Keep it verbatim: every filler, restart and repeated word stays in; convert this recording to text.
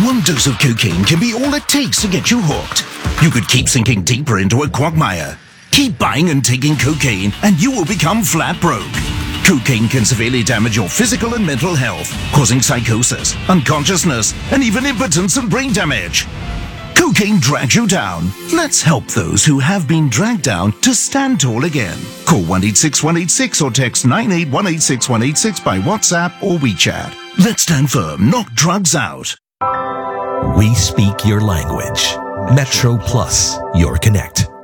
One dose of cocaine can be all it takes to get you hooked. You could keep sinking deeper into a quagmire. Keep buying and taking cocaine and you will become flat broke. Cocaine can severely damage your physical and mental health, causing psychosis, unconsciousness, and even impotence and brain damage. Cocaine drags you down. Let's help those who have been dragged down to stand tall again. Call one eight six one eight six or text nine eight one eight six one eight six by WhatsApp or WeChat. Let's stand firm, knock drugs out. We speak your language. Metro Plus, your connect.